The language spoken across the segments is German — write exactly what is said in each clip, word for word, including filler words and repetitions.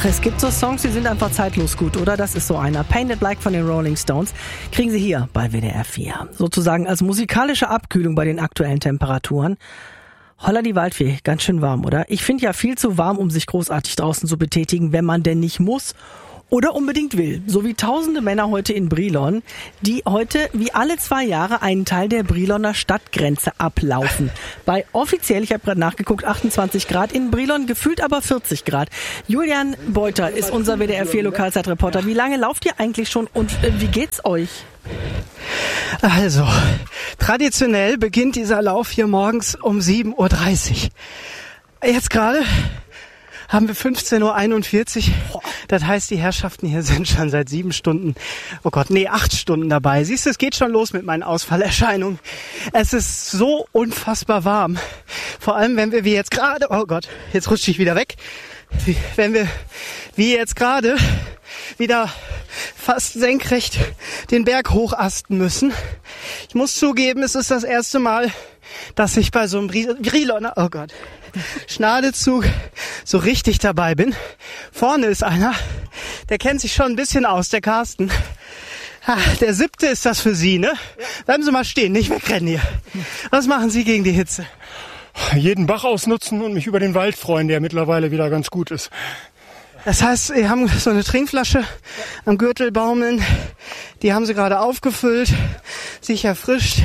es gibt so Songs, die sind einfach zeitlos gut, oder? Das ist so einer. Painted Black von den Rolling Stones kriegen Sie hier bei W D R vier. Sozusagen als musikalische Abkühlung bei den aktuellen Temperaturen. Holla die Waldfee, ganz schön warm, oder? Ich finde ja viel zu warm, um sich großartig draußen zu betätigen, wenn man denn nicht muss oder unbedingt will. So wie tausende Männer heute in Brilon, die heute wie alle zwei Jahre einen Teil der Briloner Stadtgrenze ablaufen. Bei offiziell, ich habe gerade nachgeguckt, achtundzwanzig Grad, in Brilon gefühlt aber vierzig Grad. Julian Beuter ist unser W D R vier Lokalzeitreporter. Wie lange lauft ihr eigentlich schon und äh, wie geht's euch? Also, traditionell beginnt dieser Lauf hier morgens um sieben Uhr dreißig. Jetzt gerade haben wir fünfzehn Uhr einundvierzig. Das heißt, die Herrschaften hier sind schon seit sieben Stunden, oh Gott, nee, acht Stunden dabei. Siehst du, es geht schon los mit meinen Ausfallerscheinungen. Es ist so unfassbar warm. Vor allem, wenn wir wie jetzt gerade, oh Gott, jetzt rutsche ich wieder weg. Wenn wir wie jetzt gerade wieder fast senkrecht den Berg hochasten müssen. Ich muss zugeben, es ist das erste Mal, dass ich bei so einem Briloner, oh Gott, Schnadezug so richtig dabei bin. Vorne ist einer, der kennt sich schon ein bisschen aus, der Carsten. Der siebte ist das für Sie, ne? Bleiben Sie mal stehen, nicht wegrennen hier. Was machen Sie gegen die Hitze? Jeden Bach ausnutzen und mich über den Wald freuen, der mittlerweile wieder ganz gut ist. Das heißt, Sie haben so eine Trinkflasche am Gürtel baumeln. Die haben Sie gerade aufgefüllt, sich erfrischt.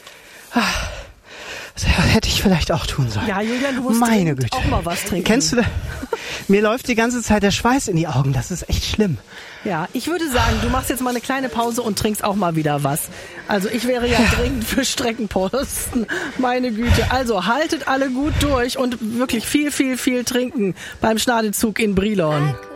Das hätte ich vielleicht auch tun sollen. Ja, Julian, du musst Meine Güte. auch mal was trinken. Kennst du das? Mir läuft die ganze Zeit der Schweiß in die Augen. Das ist echt schlimm. Ja, ich würde sagen, du machst jetzt mal eine kleine Pause und trinkst auch mal wieder was. Also ich wäre ja dringend für Streckenposten. Meine Güte. Also haltet alle gut durch und wirklich viel, viel, viel trinken beim Schnadezug in Brilon.